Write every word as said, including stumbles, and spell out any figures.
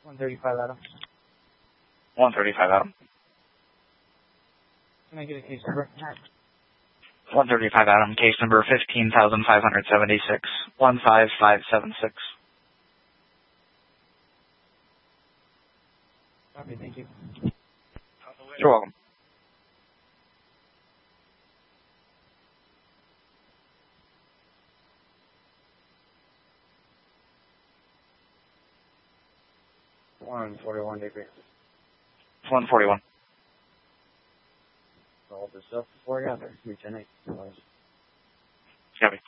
one thirty-five, Adam. one thirty-five, Adam. Can I get a case number? one thirty-five, Adam. Case number fifteen thousand five hundred seventy-six, one five five seven six. Okay, thank you. You're welcome. one forty-one degree. one forty-one. All this stuff before I got there. three ten eight. Copy.